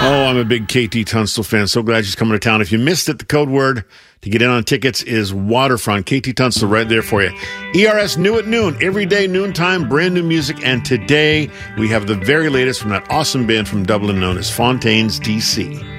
Oh, I'm a big KT Tunstall fan. So glad she's coming to town. If you missed it, the code word to get in on tickets is Waterfront. KT Tunstall right there for you. ERS new at noon, every day, noontime, brand new music. And today we have the very latest from that awesome band from Dublin known as Fontaines DC.